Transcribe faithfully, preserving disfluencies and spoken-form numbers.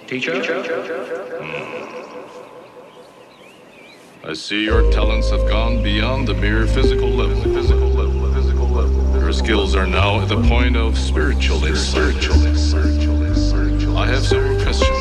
Teacher? I see your talents have gone beyond the mere physical level. Physical level. Physical level. Your skills are now at the point of spiritual insight. I have several questions.